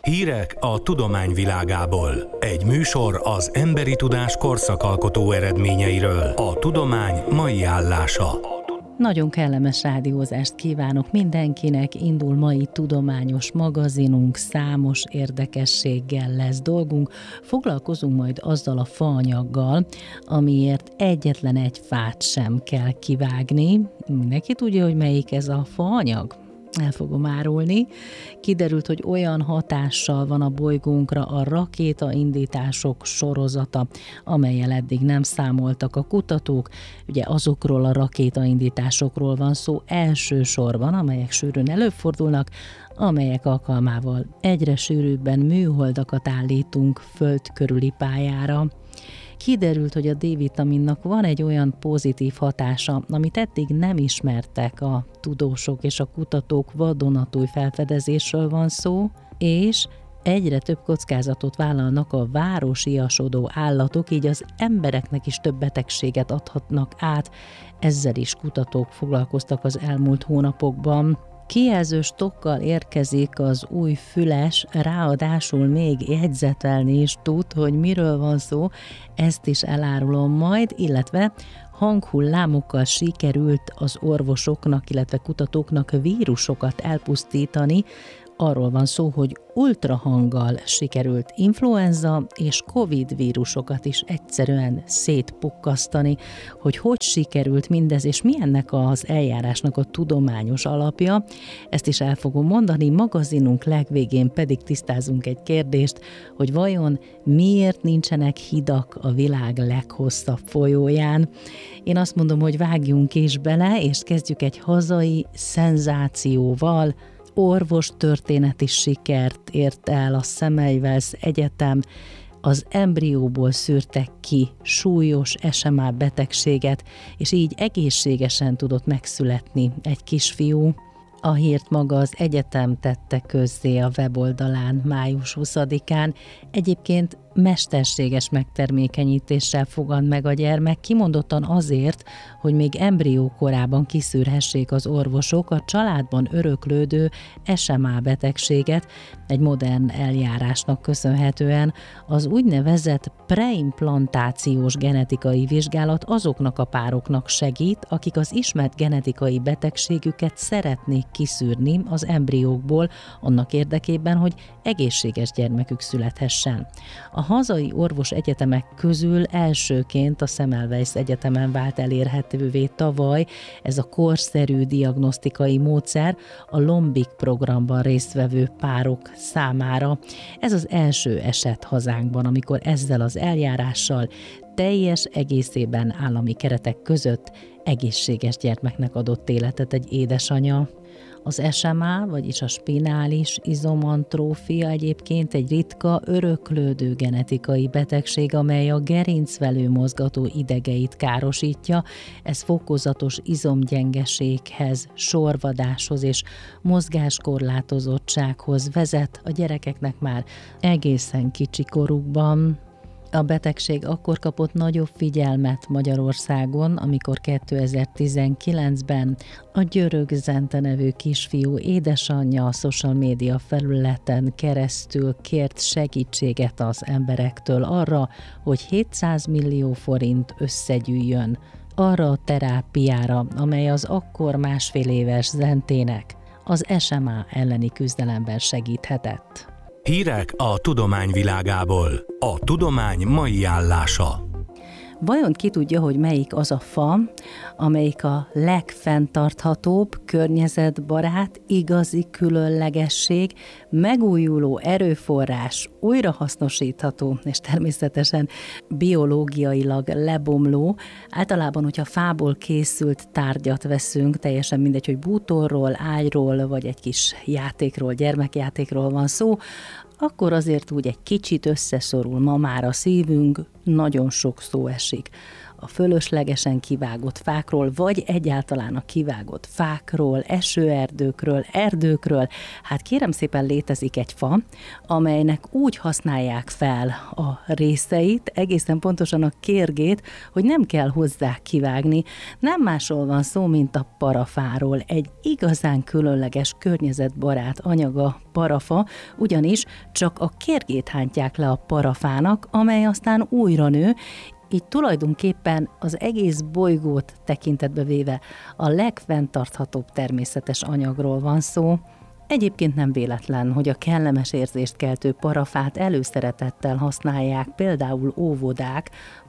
Hírek a tudomány világából. Egy műsor az emberi tudás korszakalkotó eredményeiről. A tudomány mai állása. Nagyon kellemes rádiózást kívánok mindenkinek, indul mai tudományos magazinunk, számos érdekességgel lesz dolgunk. Foglalkozunk majd azzal a faanyaggal, amiért egyetlen egy fát sem kell kivágni. Mindenki tudja, hogy melyik ez a faanyag? El fogom árulni. Kiderült, hogy olyan hatással van a bolygónkra a rakétaindítások sorozata, amellyel eddig nem számoltak a kutatók. Ugye azokról a rakétaindításokról van szó elsősorban, amelyek sűrűn előfordulnak, amelyek alkalmával egyre sűrűbben műholdakat állítunk föld körüli pályára. Kiderült, hogy a D-vitaminnak van egy olyan pozitív hatása, amit eddig nem ismertek a tudósok és a kutatók, vadonatúj felfedezésről van szó, és egyre több kockázatot vállalnak a városiasodó állatok, így az embereknek is több betegséget adhatnak át. Ezzel is kutatók foglalkoztak az elmúlt hónapokban. Kijelző stokkal érkezik az új füles, ráadásul még jegyzetelni is tud, hogy miről van szó, ezt is elárulom majd, illetve hanghullámokkal sikerült az orvosoknak, illetve kutatóknak vírusokat elpusztítani. Arról van szó, hogy ultrahanggal sikerült influenza és Covid vírusokat is egyszerűen szétpukkasztani. Hogy sikerült mindez, és mi ennek az eljárásnak a tudományos alapja, ezt is el fogom mondani. Magazinunk legvégén pedig tisztázunk egy kérdést, hogy vajon miért nincsenek hidak a világ leghosszabb folyóján. Én azt mondom, hogy vágjunk is bele, és kezdjük egy hazai szenzációval. Orvostörténeti sikert ért el a Semmelweis Egyetem, az embrióból szűrtek ki súlyos SMA betegséget, és így egészségesen tudott megszületni egy kisfiú. A hírt maga az egyetem tette közzé a weboldalán május 20-án. Egyébként mesterséges megtermékenyítéssel fogant meg a gyermek, kimondottan azért, hogy még embrió korában kiszűrhessék az orvosok a családban öröklődő SMA betegséget. Egy modern eljárásnak köszönhetően az úgynevezett preimplantációs genetikai vizsgálat azoknak a pároknak segít, akik az ismert genetikai betegségüket szeretnék kiszűrni az embriókból, annak érdekében, hogy egészséges gyermekük születhessen. A hazai orvos egyetemek közül elsőként a Semmelweis Egyetemen vált elérhetővé tavaly ez a korszerű diagnosztikai módszer a Lombik programban résztvevő párok számára. Ez az első eset hazánkban, amikor ezzel az eljárással teljes egészében állami keretek között egészséges gyermeknek adott életet egy édesanya. Az SMA, vagyis a spinális izomantrófia egyébként egy ritka, öröklődő genetikai betegség, amely a gerincvelő mozgató idegeit károsítja. Ez fokozatos izomgyengeséghez, sorvadáshoz és mozgáskorlátozottsághoz vezet a gyerekeknek már egészen kicsi korukban. A betegség akkor kapott nagyobb figyelmet Magyarországon, amikor 2019-ben a Györök Zente nevű kisfiú édesanyja a social média felületen keresztül kért segítséget az emberektől arra, hogy 700 millió forint összegyűjjön arra a terápiára, amely az akkor másfél éves Zentének az SMA elleni küzdelemben segíthetett. Hírek a tudomány világából. A tudomány mai állása. Vajon ki tudja, hogy melyik az a fa, amelyik a legfenntarthatóbb, környezetbarát, igazi különlegesség, megújuló erőforrás, újrahasznosítható, és természetesen biológiailag lebomló. Általában, hogyha fából készült tárgyat veszünk, teljesen mindegy, hogy bútorról, ágyról, vagy egy kis játékról, gyermekjátékról van szó, akkor azért úgy egy kicsit összeszorul ma már a szívünk, nagyon sok szó esik a fölöslegesen kivágott fákról, vagy egyáltalán a kivágott fákról, esőerdőkről, erdőkről. Hát kérem szépen, létezik egy fa, amelynek úgy használják fel a részeit, egészen pontosan a kérgét, hogy nem kell hozzá kivágni. Nem másról van szó, mint a parafáról. Egy igazán különleges környezetbarát anyaga parafa, ugyanis csak a kérgét hántják le a parafának, amely aztán újra nő, így tulajdonképpen az egész bolygót tekintetbe véve a legfenntarthatóbb természetes anyagról van szó. Egyébként nem véletlen, hogy a kellemes érzést keltő parafát előszeretettel használják például óvodák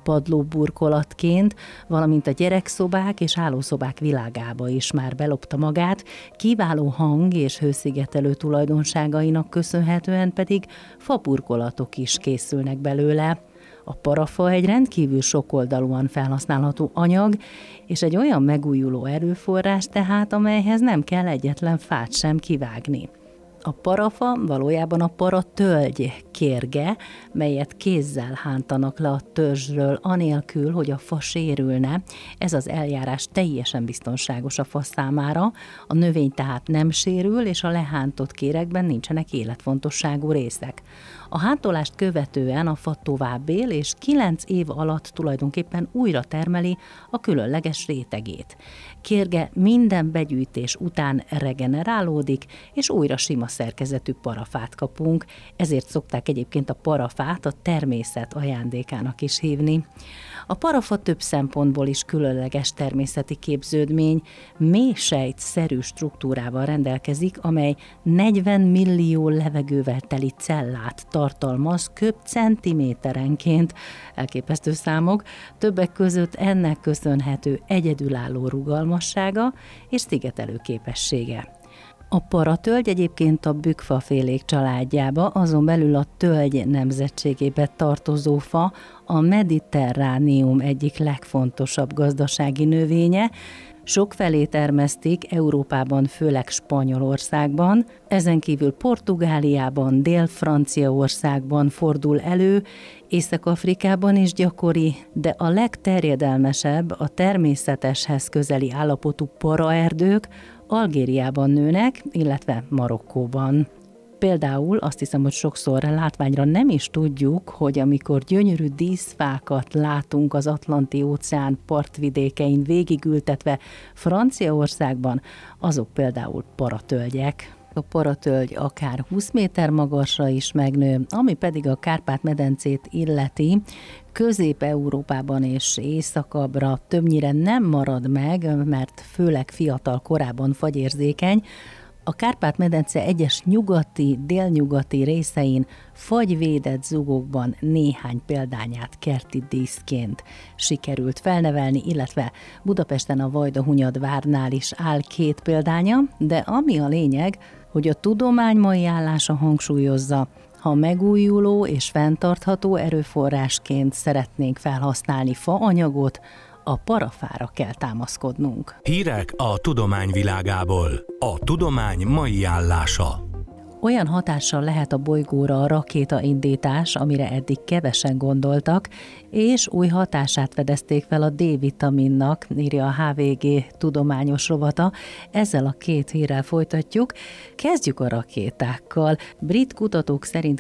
padlóburkolatként, valamint a gyerekszobák és hálószobák világába is már belopta magát, kiváló hang- és hőszigetelő tulajdonságainak köszönhetően pedig faburkolatok is készülnek belőle. A parafa egy rendkívül sokoldalúan felhasználható anyag, és egy olyan megújuló erőforrás tehát, amelyhez nem kell egyetlen fát sem kivágni. A parafa valójában a paratölgy kérge, melyet kézzel hántanak le a törzsről, anélkül, hogy a fa sérülne. Ez az eljárás teljesen biztonságos a fa számára, a növény tehát nem sérül, és a lehántott kéregben nincsenek életfontosságú részek. A hántolást követően a fa tovább él, és 9 év alatt tulajdonképpen újra termeli a különleges rétegét. Kérge minden begyűjtés után regenerálódik, és újra sima szerkezetű parafát kapunk, ezért szokták egyébként a parafát a természet ajándékának is hívni. A parafa több szempontból is különleges természeti képződmény, mélysejtszerű struktúrával rendelkezik, amely 40 millió levegővel teli cellát tartalmaz köbcentiméterenként. Elképesztő számok, többek között ennek köszönhető egyedülálló rugalmassága és szigetelő képessége. A paratölgy egyébként a bükkfafélék családjába, azon belül a tölgy nemzetségébe tartozó fa, a Mediterránium egyik legfontosabb gazdasági növénye, sokfelé termesztik Európában, főleg Spanyolországban, ezen kívül Portugáliában, Dél-Franciaországban fordul elő, Észak-Afrikában is gyakori, de a legterjedelmesebb a természeteshez közeli állapotú paraerdők Algériában nőnek, illetve Marokkóban. Például azt hiszem, hogy sokszor látványra nem is tudjuk, hogy amikor gyönyörű díszfákat látunk az Atlanti-óceán partvidékein végigültetve Franciaországban, azok például paratölgyek. A paratölgy akár 20 méter magasra is megnő, ami pedig a Kárpát-medencét illeti, Közép-Európában és északabbra többnyire nem marad meg, mert főleg fiatal korában fagyérzékeny. A Kárpát-medence egyes nyugati, délnyugati részein fagyvédett zugokban néhány példányát kerti díszként sikerült felnevelni, illetve Budapesten a Vajdahunyadvárnál is áll 2 példánya, de ami a lényeg, hogy a tudomány mai állása hangsúlyozza, ha megújuló és fenntartható erőforrásként szeretnénk felhasználni faanyagot, a parafára kell támaszkodnunk. Hírek a tudomány világából. A tudomány mai állása. Olyan hatással lehet a bolygóra a rakétaindítás, amire eddig kevesen gondoltak, és új hatását fedezték fel a D-vitaminnak, írja a HVG tudományos rovata. Ezzel a 2 hírrel folytatjuk. Kezdjük a rakétákkal. Brit kutatók szerint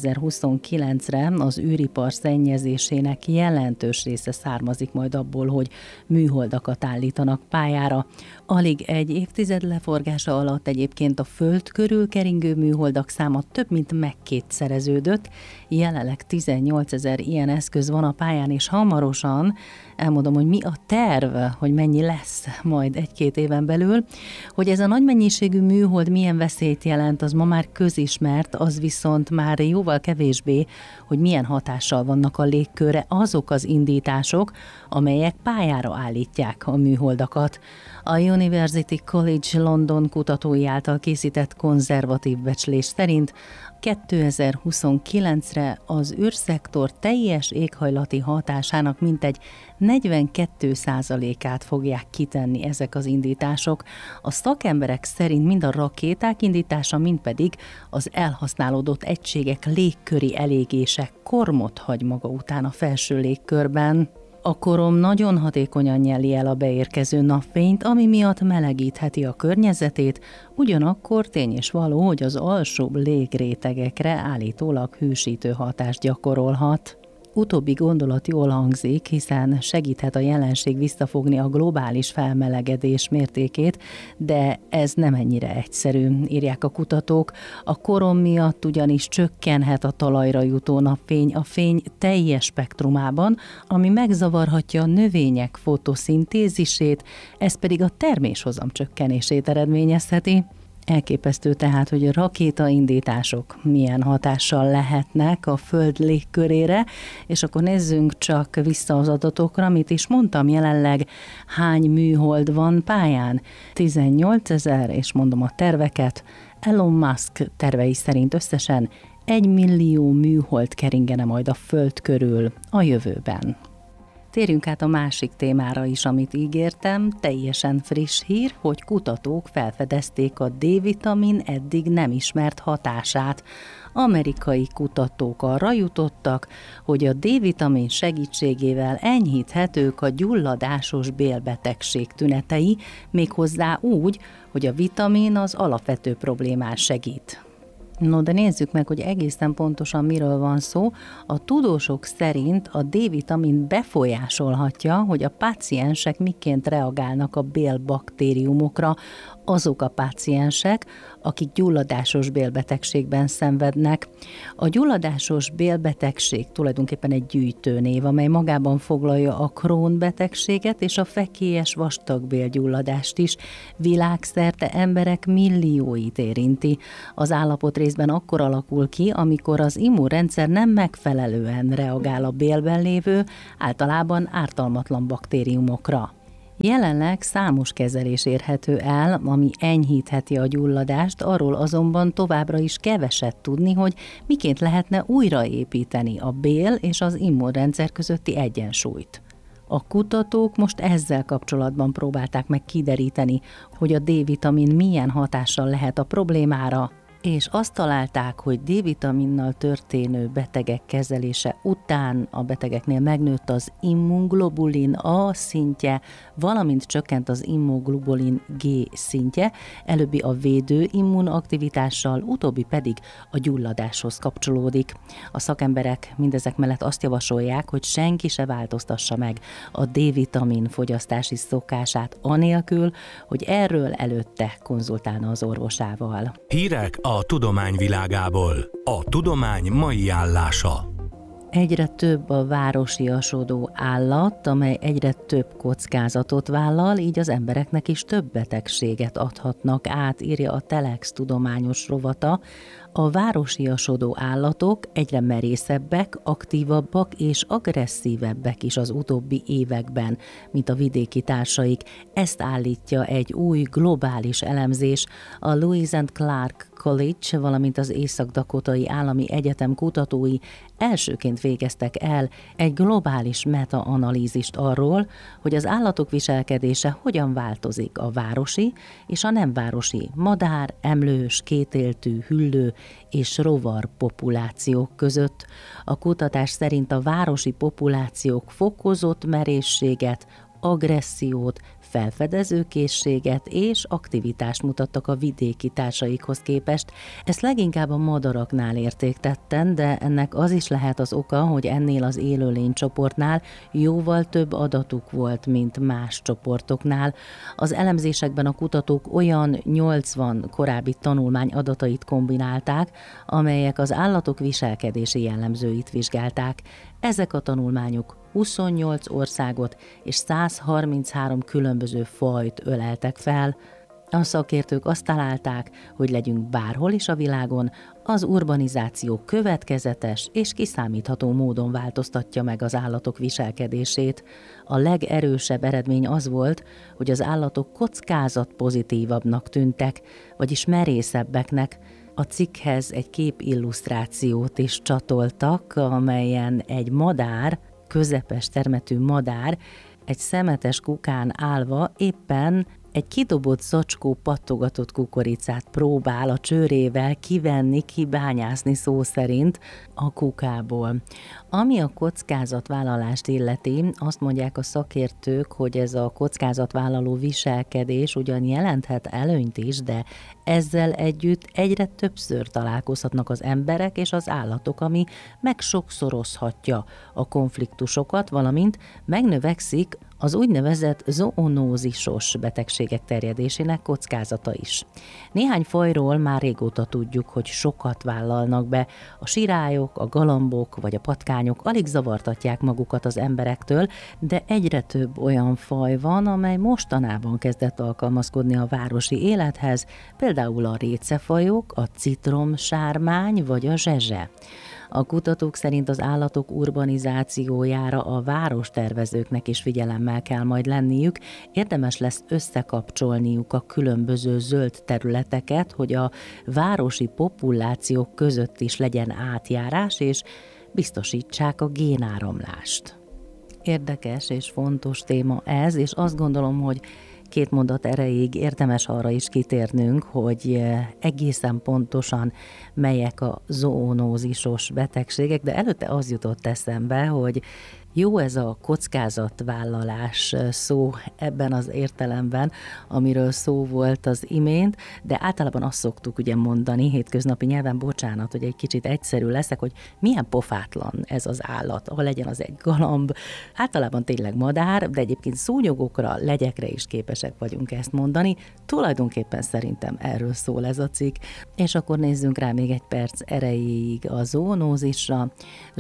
2029-re az űripar szennyezésének jelentős része származik majd abból, hogy műholdakat állítanak pályára. Alig egy évtized leforgása alatt egyébként a Föld körül keringő műholdak száma több mint megkétszereződött. Jelenleg 18 000 ilyen eszköz van a pályán, és hamarosan elmondom, hogy mi a terv, hogy mennyi lesz majd 1-2 éven belül. Hogy ez a nagy mennyiségű műhold milyen veszélyt jelent, az ma már közismert, az viszont már jóval kevésbé, hogy milyen hatással vannak a légkörre azok az indítások, amelyek pályára állítják a műholdakat. A University College London kutatói által készített konzervatív becslés szerint 2029-re az űrszektor teljes éghajlati hatásának mintegy 42%-át fogják kitenni ezek az indítások. A szakemberek szerint mind a rakéták indítása, mind pedig az elhasználódott egységek légköri elégése kormot hagy maga után a felső légkörben. A korom nagyon hatékonyan nyeli el a beérkező napfényt, ami miatt melegítheti a környezetét, ugyanakkor tény és való, hogy az alsóbb légrétegekre állítólag hűsítő hatást gyakorolhat. Utóbbi gondolat jól hangzik, hiszen segíthet a jelenség visszafogni a globális felmelegedés mértékét, de ez nem ennyire egyszerű, írják a kutatók. A korom miatt ugyanis csökkenhet a talajra jutó napfény a fény teljes spektrumában, ami megzavarhatja a növények fotoszintézisét, ez pedig a terméshozam csökkenését eredményezheti. Elképesztő tehát, hogy a rakétaindítások milyen hatással lehetnek a Föld légkörére, és akkor nézzünk csak vissza az adatokra, amit is mondtam, jelenleg hány műhold van pályán? 18 000, és mondom a terveket, Elon Musk tervei szerint összesen 1 millió műhold keringene majd a Föld körül a jövőben. Térjünk át a másik témára is, amit ígértem, teljesen friss hír, hogy kutatók felfedezték a D-vitamin eddig nem ismert hatását. Amerikai kutatók arra jutottak, hogy a D-vitamin segítségével enyhíthetők a gyulladásos bélbetegség tünetei, méghozzá úgy, hogy a vitamin az alapvető problémán segít. No, de nézzük meg, hogy egészen pontosan miről van szó. A tudósok szerint a D-vitamin befolyásolhatja, hogy a páciensek miként reagálnak a bélbaktériumokra, azok a páciensek, akik gyulladásos bélbetegségben szenvednek. A gyulladásos bélbetegség tulajdonképpen egy gyűjtőnév, amely magában foglalja a Crohn betegséget és a fekélyes vastagbélgyulladást is. Világszerte emberek millióit érinti. Az állapot részben akkor alakul ki, amikor az immunrendszer nem megfelelően reagál a bélben lévő, általában ártalmatlan baktériumokra. Jelenleg számos kezelés érhető el, ami enyhítheti a gyulladást, arról azonban továbbra is keveset tudni, hogy miként lehetne újraépíteni a bél és az immunrendszer közötti egyensúlyt. A kutatók most ezzel kapcsolatban próbálták meg kideríteni, hogy a D-vitamin milyen hatással lehet a problémára, és azt találták, hogy D-vitaminnal történő betegek kezelése után a betegeknél megnőtt az immunglobulin A szintje, valamint csökkent az immunoglobulin G szintje, előbbi a védő immunaktivitással, utóbbi pedig a gyulladáshoz kapcsolódik. A szakemberek mindezek mellett azt javasolják, hogy senki se változtassa meg a D-vitamin fogyasztási szokását anélkül, hogy erről előtte konzultálna az orvosával. Hírek a tudomány világából. A tudomány mai állása. Egyre több a városiasodó állat, amely egyre több kockázatot vállal, így az embereknek is több betegséget adhatnak át, írja a Telex tudományos rovata. A városiasodó állatok egyre merészebbek, aktívabbak és agresszívebbek is az utóbbi években, mint a vidéki társaik. Ezt állítja egy új globális elemzés. A Lewis and Clark College, valamint az Észak-Dakotai Állami Egyetem kutatói elsőként végeztek el egy globális meta-analízist arról, hogy az állatok viselkedése hogyan változik a városi és a nem városi madár, emlős, kétéltű, hüllő és rovar populációk között. A kutatás szerint a városi populációk fokozott merészséget, agressziót, felfedezőkészséget és aktivitást mutattak a vidéki társaikhoz képest. Ezt leginkább a madaraknál érték tetten, de ennek az is lehet az oka, hogy ennél az élőlénycsoportnál jóval több adatuk volt, mint más csoportoknál. Az elemzésekben a kutatók olyan 80 korábbi tanulmány adatait kombinálták, amelyek az állatok viselkedési jellemzőit vizsgálták. Ezek a tanulmányok 28 országot és 133 különböző fajt öleltek fel. A szakértők azt találták, hogy legyünk bárhol is a világon, az urbanizáció következetes és kiszámítható módon változtatja meg az állatok viselkedését. A legerősebb eredmény az volt, hogy az állatok kockázatpozitívabbnak tűntek, vagyis merészebbeknek. A cikkhez egy képillusztrációt is csatoltak, amelyen egy madár, közepes termetű madár, egy szemetes kukán állva éppen Egy kidobott zacskó pattogatott kukoricát próbál a csőrével kivenni, kibányászni szó szerint a kukából. Ami a kockázatvállalást illeti, azt mondják a szakértők, hogy ez a kockázatvállaló viselkedés ugyan jelenthet előnyt is, de ezzel együtt egyre többször találkozhatnak az emberek és az állatok, ami megsokszorozhatja a konfliktusokat, valamint megnövekszik az úgynevezett zoonózisos betegségek terjedésének kockázata is. Néhány fajról már régóta tudjuk, hogy sokat vállalnak be. A sirályok, a galambok vagy a patkányok alig zavartatják magukat az emberektől, de egyre több olyan faj van, amely mostanában kezdett alkalmazkodni a városi élethez, például a récefajok, a citromsármány vagy a zsezse. A kutatók szerint az állatok urbanizációjára a várostervezőknek is figyelemmel kell majd lenniük, érdemes lesz összekapcsolniuk a különböző zöld területeket, hogy a városi populációk között is legyen átjárás, és biztosítsák a génáramlást. Érdekes és fontos téma ez, és azt gondolom, hogy 2 mondat erejéig érdemes arra is kitérnünk, hogy egészen pontosan melyek a zoonózisos betegségek, de előtte az jutott eszembe, hogy jó ez a kockázatvállalás szó ebben az értelemben, amiről szó volt az imént, de általában azt szoktuk ugye mondani hétköznapi nyelven, bocsánat, hogy egy kicsit egyszerű leszek, hogy milyen pofátlan ez az állat, ha legyen az egy galamb, általában tényleg madár, de egyébként szúnyogokra, legyekre is képesek vagyunk ezt mondani. Tulajdonképpen szerintem erről szól ez a cikk. És akkor nézzünk rá még egy perc erejéig a zoonózisra.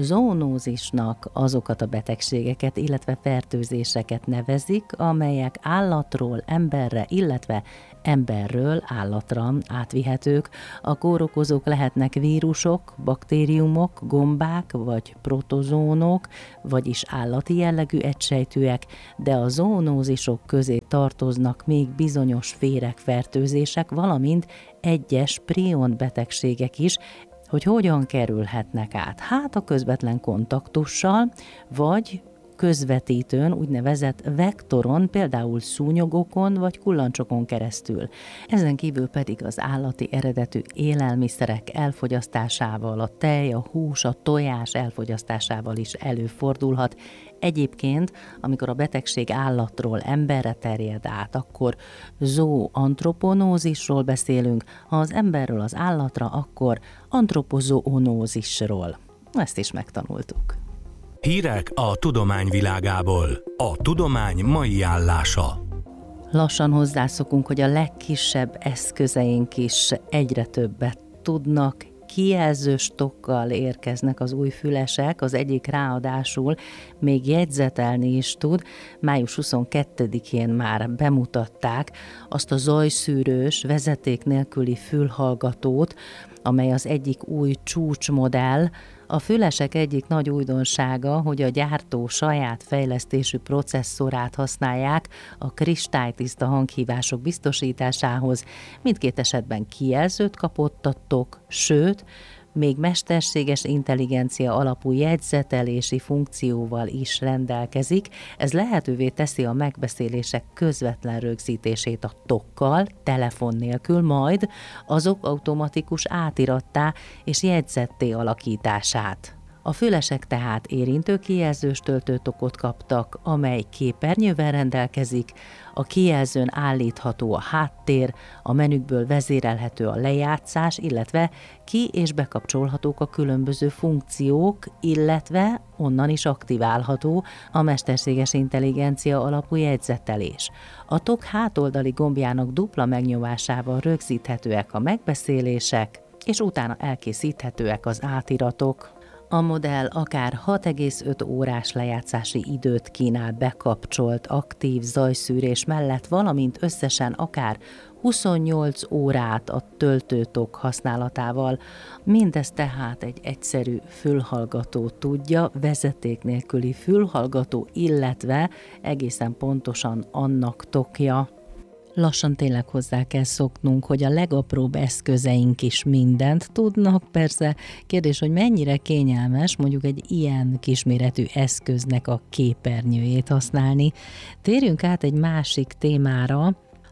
Zoonózisnak azokat a betegségeket, illetve fertőzéseket nevezik, amelyek állatról emberre, illetve emberről állatra átvihetők. A kórokozók lehetnek vírusok, baktériumok, gombák vagy protozónok, vagyis állati jellegű egysejtűek, de a zoonózisok közé tartoznak még bizonyos féregfertőzések, valamint egyes prion betegségek is, hogy hogyan kerülhetnek át. Hát a közvetlen kontaktussal, vagy közvetítőn, úgynevezett vektoron, például szúnyogokon vagy kullancsokon keresztül. Ezen kívül pedig az állati eredetű élelmiszerek elfogyasztásával, a tej, a hús, a tojás elfogyasztásával is előfordulhat. Egyébként, amikor a betegség állatról emberre terjed át, akkor zooantroponózisról beszélünk, ha az emberről az állatra, akkor antropozoonózisról. Ezt is megtanultuk. Hírek a tudomány világából. A tudomány mai állása. Lassan hozzászokunk, hogy a legkisebb eszközeink is egyre többet tudnak. Kijelzőstokkal érkeznek az új fülesek, az egyik ráadásul még jegyzetelni is tud. Május 22-én már bemutatták azt a zajszűrős, vezeték nélküli fülhallgatót, amely az egyik új csúcsmodell. A fülesek egyik nagy újdonsága, hogy a gyártó saját fejlesztésű processzorát használják a kristálytiszta hanghívások biztosításához. Mindkét esetben kijelzőt kapott a tok, sőt, még mesterséges intelligencia alapú jegyzetelési funkcióval is rendelkezik. Ez lehetővé teszi a megbeszélések közvetlen rögzítését a tokkal, telefon nélkül, majd azok automatikus átirattá és jegyzetté alakítását. A fülesek tehát érintő kijelzős töltőtokot kaptak, amely képernyővel rendelkezik, a kijelzőn állítható a háttér, a menükből vezérelhető a lejátszás, illetve ki- és bekapcsolhatók a különböző funkciók, illetve onnan is aktiválható a mesterséges intelligencia alapú jegyzetelés. A tok hátoldali gombjának dupla megnyomásával rögzíthetőek a megbeszélések, és utána elkészíthetőek az átiratok. A modell akár 6,5 órás lejátszási időt kínál bekapcsolt aktív zajszűrés mellett, valamint összesen akár 28 órát a töltőtok használatával. Mindez tehát egy egyszerű fülhallgató tudja, vezeték nélküli fülhallgató, illetve egészen pontosan annak tokja. Lassan tényleg hozzá kell szoknunk, hogy a legapróbb eszközeink is mindent tudnak. Persze kérdés, hogy mennyire kényelmes mondjuk egy ilyen kisméretű eszköznek a képernyőjét használni. Térjünk át egy másik témára.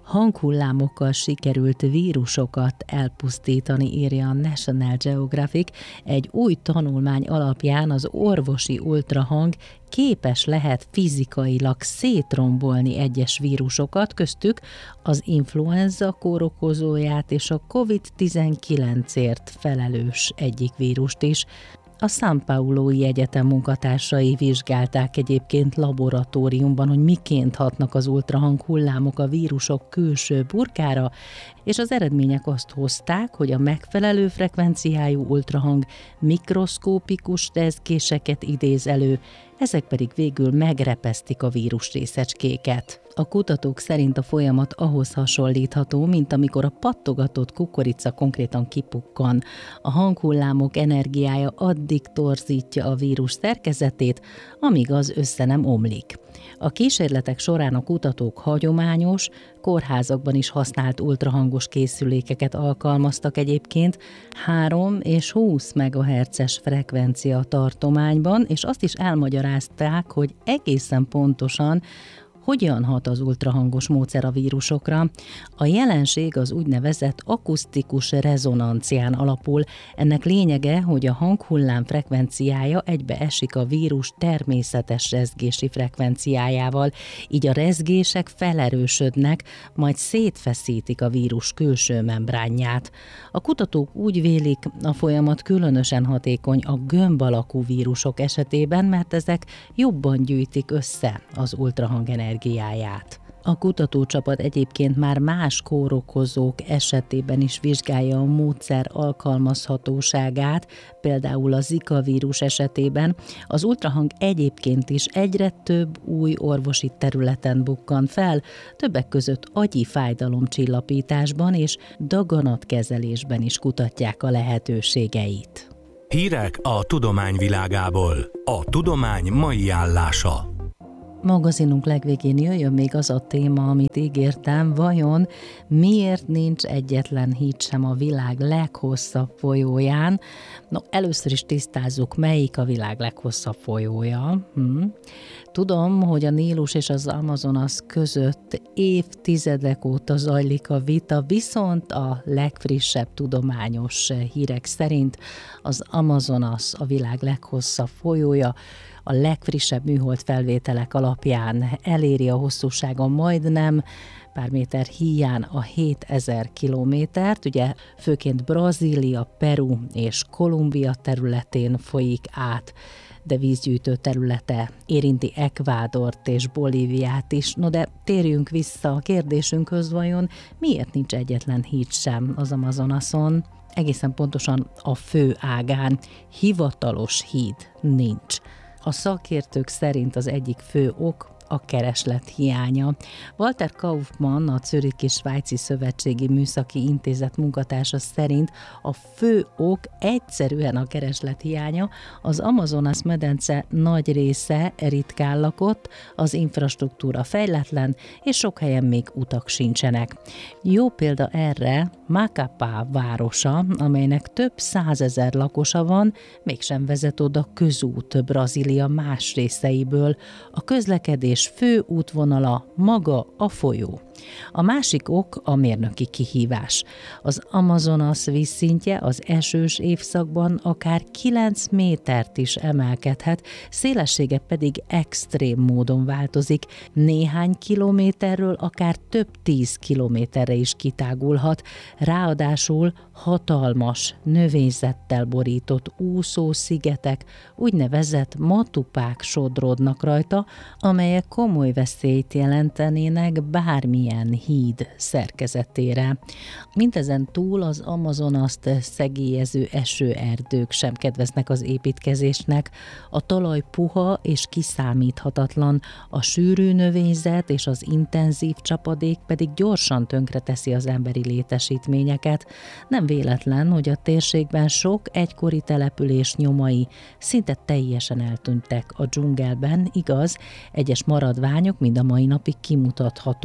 Hanghullámokkal sikerült vírusokat elpusztítani, írja a National Geographic. Egy új tanulmány alapján az orvosi ultrahang képes lehet fizikailag szétrombolni egyes vírusokat, köztük az influenza kórokozóját és a COVID-19-ért felelős egyik vírust is. A São Paulo-i Egyetem munkatársai vizsgálták egyébként laboratóriumban, hogy miként hatnak az ultrahang hullámok a vírusok külső burkára, és az eredmények azt hozták, hogy a megfelelő frekvenciájú ultrahang mikroszkópikus rezgéseket idéz elő, ezek pedig végül megrepesztik a vírusrészecskéket. A kutatók szerint a folyamat ahhoz hasonlítható, mint amikor a pattogatott kukorica konkrétan kipukkan. A hanghullámok energiája addig torzítja a vírus szerkezetét, amíg az össze nem omlik. A kísérletek során a kutatók hagyományos, kórházakban is használt ultrahangos készülékeket alkalmaztak egyébként 3 és 20 MHz-es frekvencia tartományban, és azt is elmagyarázták, hogy egészen pontosan hogyan hat az ultrahangos módszer a vírusokra. A jelenség az úgynevezett akusztikus rezonancián alapul. Ennek lényege, hogy a hanghullám frekvenciája egybeesik a vírus természetes rezgési frekvenciájával, így a rezgések felerősödnek, majd szétfeszítik a vírus külső membránját. A kutatók úgy vélik, a folyamat különösen hatékony a gömb alakú vírusok esetében, mert ezek jobban gyűjtik össze az ultrahang energiáját. A kutatócsapat egyébként már más kórokozók esetében is vizsgálja a módszer alkalmazhatóságát, például a Zika vírus esetében. Az ultrahang egyébként is egyre több új orvosi területen bukkan fel, többek között agyi fájdalomcsillapításban és daganatkezelésben is kutatják a lehetőségeit. Hírek a tudomány világából. A tudomány mai állása. Magazinunk legvégén jöjjön még az a téma, amit ígértem, vajon miért nincs egyetlen híd sem a világ leghosszabb folyóján? No, először is tisztázzuk, melyik a világ leghosszabb folyója. Tudom, hogy a Nílus és az Amazonas között évtizedek óta zajlik a vita, viszont a legfrissebb tudományos hírek szerint az Amazonas a világ leghosszabb folyója. A legfrissebb műhold felvételek alapján eléri a hosszúsága majdnem pár méter híján a 7000 kilométert, ugye főként Brazília, Peru és Kolumbia területén folyik át, de vízgyűjtő területe érinti Ekvádort és Bolíviát is. No de térjünk vissza a kérdésünkhöz, vajon miért nincs egyetlen híd sem az Amazonason? Egészen pontosan a fő ágán hivatalos híd nincs. A szakértők szerint az egyik fő ok a kereslet hiánya. Walter Kaufmann, a Zürichi Svájci Szövetségi Műszaki Intézet munkatársa szerint a fő ok egyszerűen a kereslet hiánya, az Amazonas medence nagy része ritkán lakott, az infrastruktúra fejletlen, és sok helyen még utak sincsenek. Jó példa erre Macapá városa, amelynek több 100 000 lakosa van, mégsem vezet oda közút Brazília más részeiből. A közlekedés fő útvonala maga a folyó. A másik ok a mérnöki kihívás. Az Amazonas vízszintje az esős évszakban akár 9 métert is emelkedhet, szélessége pedig extrém módon változik. Néhány kilométerről akár több 10 kilométerre is kitágulhat, ráadásul hatalmas, növényzettel borított úszószigetek, úgynevezett matupák sodródnak rajta, amelyek komoly veszélyt jelentenének bármilyen híd szerkezetére. Mindezen túl az Amazonast szegélyező esőerdők sem kedveznek az építkezésnek, a talaj puha és kiszámíthatatlan, a sűrű növényzet és az intenzív csapadék pedig gyorsan tönkreteszi az emberi létesítményeket. Nem véletlen, hogy a térségben sok egykori település nyomai szinte teljesen eltűntek a dzsungelben, igaz, egyes maradványok mind a mai napig kimutathatók.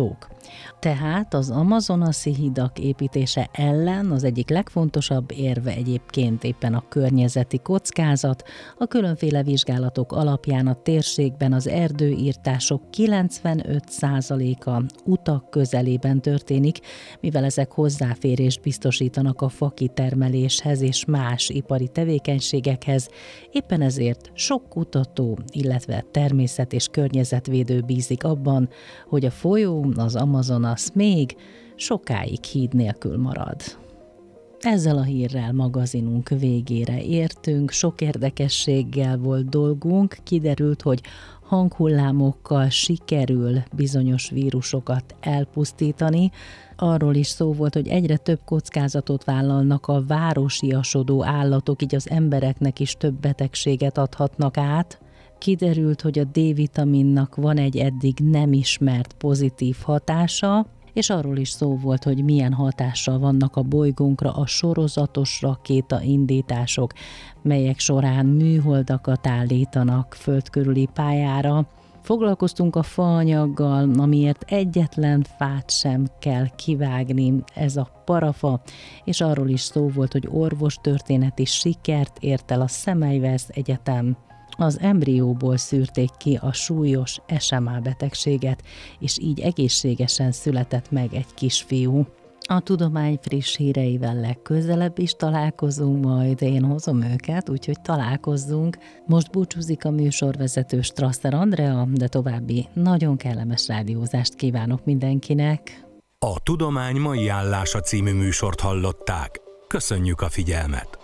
Tehát az amazonasi hidak építése ellen az egyik legfontosabb érve egyébként éppen a környezeti kockázat. A különféle vizsgálatok alapján a térségben az erdőirtások 95%-a utak közelében történik, mivel ezek hozzáférést biztosítanak a fakitermeléshez és más ipari tevékenységekhez. Éppen ezért sok kutató, illetve természet- és környezetvédő bízik abban, hogy a folyó, az Amazonas még sokáig híd nélkül marad. Ezzel a hírrel magazinunk végére értünk, sok érdekességgel volt dolgunk, kiderült, hogy hanghullámokkal sikerül bizonyos vírusokat elpusztítani. Arról is szó volt, hogy egyre több kockázatot vállalnak a városiasodó állatok, így az embereknek is több betegséget adhatnak át. Kiderült, hogy a D-vitaminnak van egy eddig nem ismert pozitív hatása, és arról is szó volt, hogy milyen hatással vannak a bolygónkra a sorozatos rakétaindítások, melyek során műholdakat állítanak föld körüli pályára. Foglalkoztunk a faanyaggal, amiért egyetlen fát sem kell kivágni, ez a parafa, és arról is szó volt, hogy orvostörténeti sikert ért el a Semmelweis Egyetem. Az embrióból szűrték ki a súlyos SMA betegséget, és így egészségesen született meg egy kisfiú. A tudomány friss híreivel legközelebb is találkozunk, majd én hozom őket, úgyhogy találkozzunk. Most búcsúzik a műsorvezető Strasser Andrea, de további nagyon kellemes rádiózást kívánok mindenkinek. A Tudomány mai állása című műsort hallották. Köszönjük a figyelmet!